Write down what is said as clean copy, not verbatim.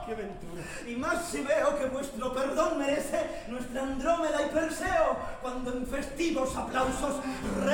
¡Qué ventura! Y más si veo que vuestro perdón merece nuestra Andrómeda y Perseo, cuando en festivos aplausos